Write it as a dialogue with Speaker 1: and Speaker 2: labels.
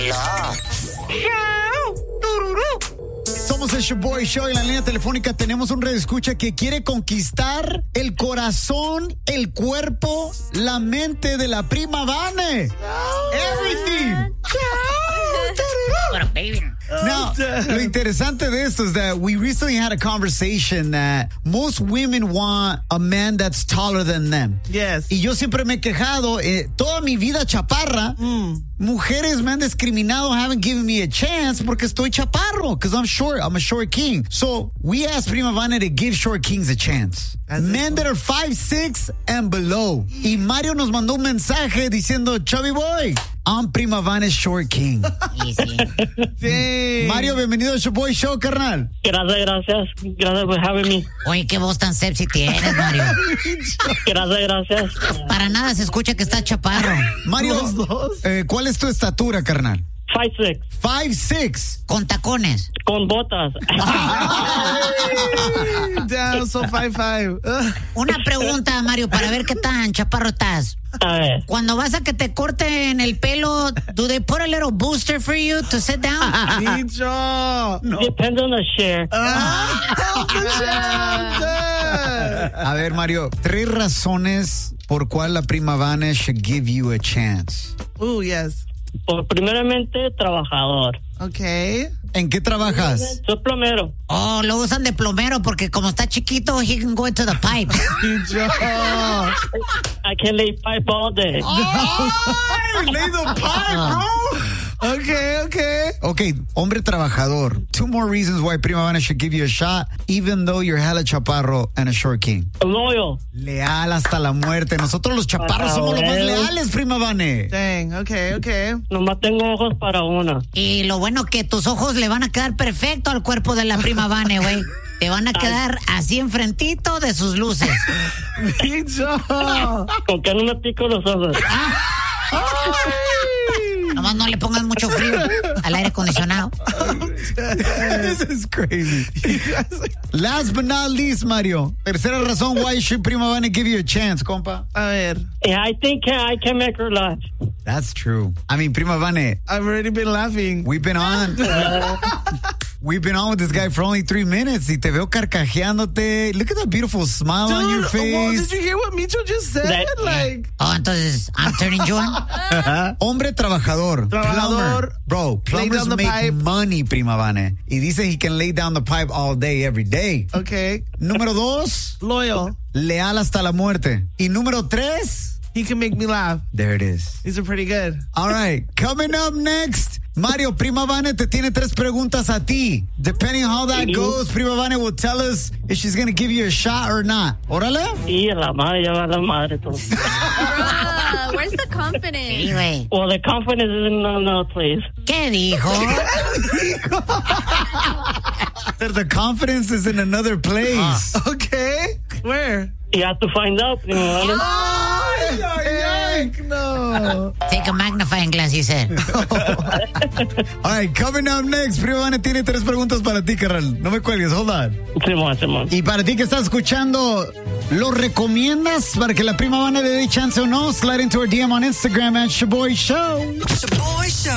Speaker 1: Hola.
Speaker 2: Somos el Shoboy Show. En la línea telefónica tenemos un radioescucha que quiere conquistar el corazón, el cuerpo, la mente de la prima Vane. Everything. Now, lo interesante de esto es that we recently had a conversation that most women want a man that's taller than them.
Speaker 3: Yes.
Speaker 2: Y yo siempre me he quejado, toda mi vida chaparra, mujeres me han discriminado, haven't given me a chance porque estoy chaparro, because I'm short, I'm a short king. So, we asked Prima Vane to give short kings a chance. Men that are 5'6" and below. Y Mario nos mandó un mensaje diciendo, Chubby Boy, I'm Prima Vane's short king.
Speaker 1: Easy.
Speaker 3: Sí.
Speaker 2: Mario, bienvenido al Shoboy Show, carnal.
Speaker 4: Gracias. Gracias por having me.
Speaker 1: Oye, qué voz tan sexy tienes, Mario.
Speaker 4: Gracias.
Speaker 1: Para nada se escucha que estás chaparro.
Speaker 2: Mario,
Speaker 3: Los dos.
Speaker 2: ¿cuál es tu estatura, carnal?
Speaker 4: 5'6",
Speaker 2: 5'6".
Speaker 1: Con tacones.
Speaker 4: con botas.
Speaker 3: Down, so 5'5".
Speaker 1: Una pregunta, Mario, para ver qué tan chaparro estás.
Speaker 4: A ver.
Speaker 1: Cuando vas a que te corten el pelo, do they put a little booster for you to sit down?
Speaker 3: Nicho.
Speaker 4: Depends on the share.
Speaker 2: A ver, Mario, 3 razones por cuál la prima Vane should give you a chance.
Speaker 3: Yes.
Speaker 4: Primeramente, trabajador.
Speaker 3: Okay.
Speaker 2: ¿En qué trabajas?
Speaker 4: Soy plomero.
Speaker 1: Oh, lo usan de plomero porque como está chiquito, he can go into the pipes.
Speaker 3: Nicho.
Speaker 4: I can lay pipe all day.
Speaker 2: Lay the pipe, bro. Okay, hombre trabajador. 2 more reasons why Prima Vane should give you a shot, even though you're hella chaparro and a short king.
Speaker 4: Loyal.
Speaker 2: Leal hasta la muerte. Nosotros los chaparros somos los más leales, Prima Vane.
Speaker 3: Dang, okay.
Speaker 4: Nomás tengo ojos para una.
Speaker 1: Y lo bueno que tus ojos le van a quedar perfecto al cuerpo de la prima Vane, güey. Te van a quedar así enfrentito de sus luces.
Speaker 3: Nicho.
Speaker 4: Con que no me pico los ojos.
Speaker 1: Nomás no le pongas mucho frío al aire acondicionado.
Speaker 2: This is crazy. Last but not least, Mario. Tercera razón why should Prima Vane give you a chance, compa.
Speaker 3: A ver.
Speaker 4: Yeah, I think I can make her laugh.
Speaker 2: That's true. I mean, Prima Vane,
Speaker 3: I've already been laughing.
Speaker 2: we've been on with this guy for only 3 minutes. Y te veo carcajeándote. Look at that beautiful smile on your
Speaker 3: Well,
Speaker 2: face.
Speaker 3: did you hear what Micho just said?
Speaker 1: Oh, entonces, I'm turning you on.
Speaker 2: Hombre trabajador.
Speaker 3: Trabajador.
Speaker 2: Plumber. Bro, plumbers
Speaker 3: down the
Speaker 2: make
Speaker 3: pipe.
Speaker 2: money, Prima Vane. Y dice he can lay down the pipe all day, every day.
Speaker 3: Okay.
Speaker 2: Número 2,
Speaker 3: Loyal.
Speaker 2: leal hasta la muerte. Y número 3,
Speaker 3: He can make me laugh.
Speaker 2: there it is.
Speaker 3: These are pretty good.
Speaker 2: All right, coming up next, Mario, Prima Vane te tiene 3 preguntas a ti. Depending on how that goes, Prima Vane will tell us if she's going to give you a shot or not. Órale.
Speaker 4: Y la madre, ya va la madre todo.
Speaker 5: Where's the confidence?
Speaker 1: Sí, güey.
Speaker 4: Well, the confidence is in another place.
Speaker 1: ¿Qué dijo?
Speaker 2: The confidence is in another place.
Speaker 3: Okay. Where?
Speaker 4: You have to find out. You know,
Speaker 3: Heck no.
Speaker 1: Take a magnifying glass, he said.
Speaker 2: All right, coming up next, Prima Vane tiene 3 preguntas para ti, carnal. No me cuelgues, hold on.
Speaker 4: Simón.
Speaker 2: Y para ti que estás escuchando, ¿lo recomiendas para que la Prima Vane le dé chance o no? Slide into our DM on Instagram at Shoboy Show.